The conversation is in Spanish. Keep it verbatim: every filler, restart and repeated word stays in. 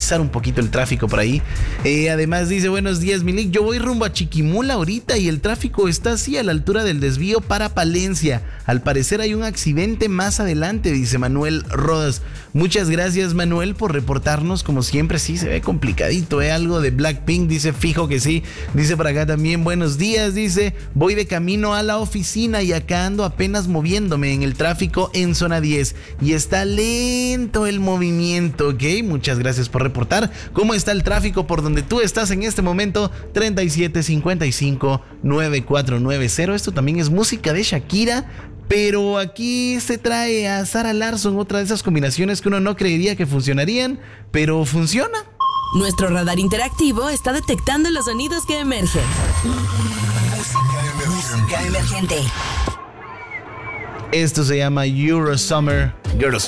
tranquilizar un poquito el tráfico por ahí. Eh, además dice, buenos días, Milik, yo voy rumbo a Chiquimula ahorita y el tráfico está así a la altura del desvío para Palencia. Al parecer hay un accidente más adelante, dice Manuel Rodas. Muchas gracias, Manuel, por reportarnos. Como siempre, sí, se ve complicadito, ¿eh? Algo de Blackpink, dice, fijo que sí. Dice por acá también, buenos días, dice, voy de camino a la oficina y acá ando apenas moviéndome en el tráfico en zona diez y está lento el movimiento, ¿ok? Muchas gracias por reportar. ¿Cómo está el tráfico por donde tú estás en este momento? treinta y siete cincuenta y cinco noventa y cuatro noventa. Esto también es música de Shakira, pero aquí se trae a Zara Larsson, otra de esas combinaciones que uno no creería que funcionarían, pero funciona. Nuestro radar interactivo está detectando los sonidos que emergen. Música emergente. Esto se llama Euro Summer Girls.